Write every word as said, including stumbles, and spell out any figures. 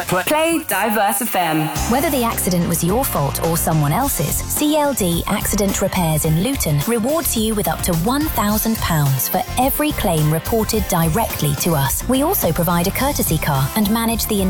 Play Diverse F M. Whether the accident was your fault or someone else's, C L D Accident Repairs in Luton rewards you with up to one thousand pounds for every claim reported directly to us. We also provide a courtesy car and manage the